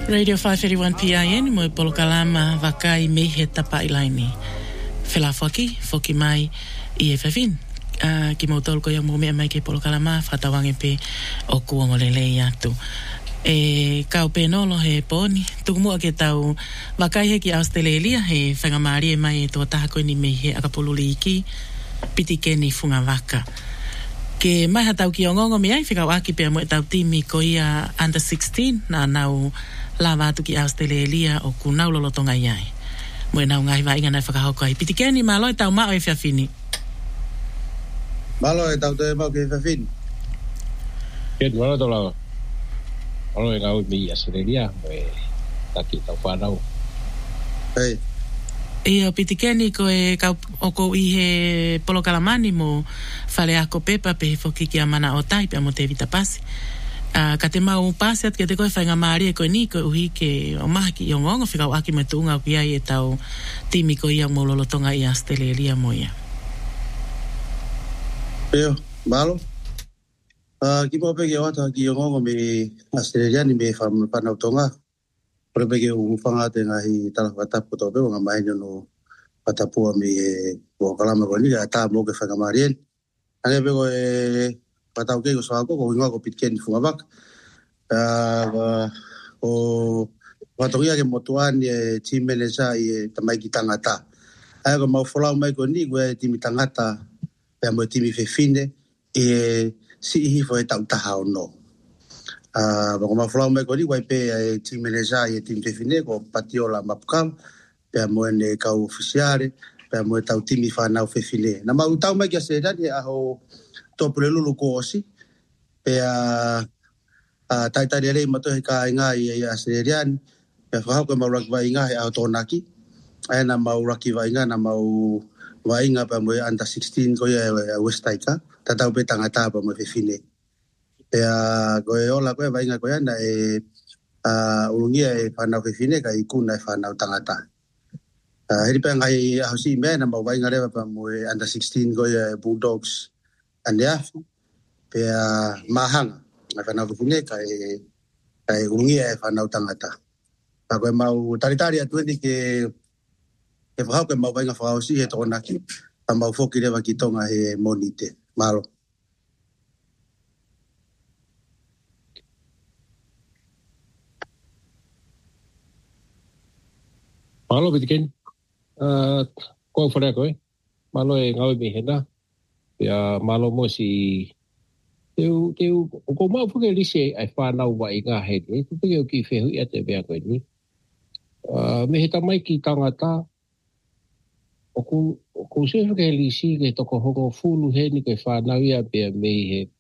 Radio 531 PIN mo polokalama wakai me he tapa ilaini. Fela foki mai I fefin. Ki mo tol ko yang mo me mai ke polokalama fatawange pe o kuongolele atu. Kau penolo he poni tu mo ke tau wakai he ki Australia he whangamari mai to tahako ni me he akapululi iki pitike ni funga waka. Ke mai hatau ki ongongo me ai whika waki pe mo tau timi ko ia under 16 na nau lava atu ki Australia o ku nau lolotonga iai. Mo nau ngai wa inga nai whakahoko ai. Pitikeni malo e tau mao e whiawhini. Malo e tau te mau ke whiawhini. Ket malo to lao. Malo e ngau mi Australia mo e taki tau whanau. Hei. Ia pitikeni ko e o ko I he polokalamani mo whale ako pepa pe he whoki ki a mana o tai pe mo te vita pasi. Ka te mau pasi at ke te koe whainga maari e koe ni koe uhi ke o maha ki o ngongo whikau aki me tuunga o ki ai e tau timi ko ia mo lolotonga I Australia mo ia. Eo, malo. Ki mo peke o ata ki o ngongo me Australia ni me whanau tonga. Pore peke o whanga te ngahi tala whatapu tō peo ngā mahenyo no whatapua me o kalama koe ni ka tā mo ke whainga maari en. Ange peko e patau ke ko sa ko inga ko pitken funga bak o watoria ke motuan e team manager I tamai ki tangata ai ko mau folau mai ko ni we team tangata pe mo team fefine e si hi foi tau tahao no ko mau folau mai ko ni we pe team manager e team fefine ko patiola mapkam pe mo ne ka ufisiare pe mo tau team fa na fefine na mau tau mai ke se dani a ho tōpure lulu ko osi. Pea taitari rei matohi ka inga I Australian. Pea whahau koe mauraki wa inga he au tōnaki. Aia na mauraki wa inga na mau wa inga pa mo under 16 ko ia West Taika. Tatau pe tangata pa mo whiwhine. Pea koe ola koe wa inga koe ana e urungia e whanau whiwhine ka I kuna e whanau tangata. Heri pea ngai ahosi mea na mau wa inga rewa pa mo under 16 ko ia Bulldogs. Ane afu, pea mahanga, na whanau kuhune kai ungia e whanau tangata. Pa koe mau taritari atu eni ke whahau koe mau wainga whahausi he tōnaki, pa mau whoki rewa ki tonga he monite. Malo. Malo bitiken. Koe wharea koe. Malo e ngau mi hena. Ya malo mo si teu ko mau puke lise ai whanau wa I ngā hene. Tu puke o ki whehu I ate mea koe ni. Me he tamai ki tangata. O ko se puke lise ke toko hongo fulu heni koe whanau ia pia me he